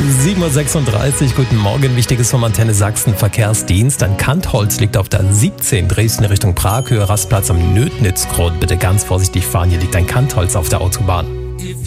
7:36 Uhr, guten Morgen. Wichtiges vom Antenne Sachsen Verkehrsdienst. Ein Kantholz liegt auf der 17 Dresden Richtung Prag, Höhe Rastplatz am Nötnitzkrot. Bitte ganz vorsichtig fahren, hier liegt ein Kantholz auf der Autobahn.